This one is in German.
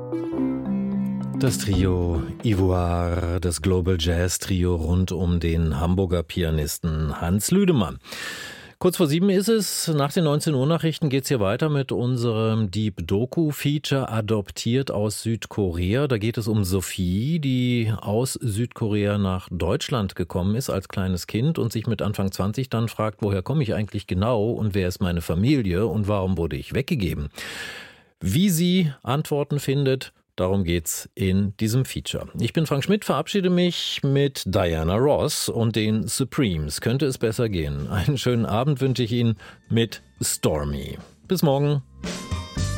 Das Trio Ivoire, das Global Jazz Trio rund um den Hamburger Pianisten Hans Lüdemann. Kurz vor 7 ist es. Nach den 19 Uhr Nachrichten geht es hier weiter mit unserem Deep Doku Feature adoptiert aus Südkorea. Da geht es um Sophie, die aus Südkorea nach Deutschland gekommen ist als kleines Kind und sich mit Anfang 20 dann fragt, woher komme ich eigentlich genau und wer ist meine Familie und warum wurde ich weggegeben? Wie sie Antworten findet, darum geht's in diesem Feature. Ich bin Frank Schmidt, verabschiede mich mit Diana Ross und den Supremes. Könnte es besser gehen? Einen schönen Abend wünsche ich Ihnen mit Stormy. Bis morgen.